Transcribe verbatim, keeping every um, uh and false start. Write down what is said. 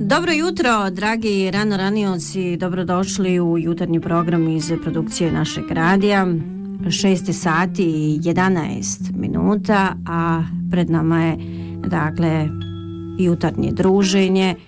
Dobro jutro, dragi rano ranioci, dobrodošli u jutarnji program iz produkcije našeg radija. šest sati i jedanaest minuta, a pred nama je dakle jutarnje druženje